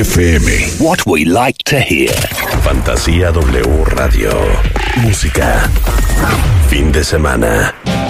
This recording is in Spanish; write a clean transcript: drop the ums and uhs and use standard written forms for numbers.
FM. What we like to hear. Fantasía W Radio. Música. Fin de semana.